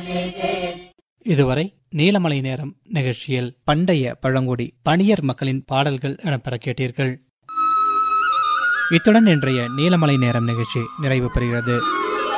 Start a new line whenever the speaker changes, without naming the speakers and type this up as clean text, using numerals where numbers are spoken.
இதுவரை நீலமலை நேரம் நிகழ்ச்சியில் பண்டைய பழங்குடி பணியர் மக்களின் பாடல்கள் இடம்பெற கேட்டீர்கள். இத்துடன் இன்றைய நீலமலை நேரம் நிகழ்ச்சி நிறைவு பெறுகிறது.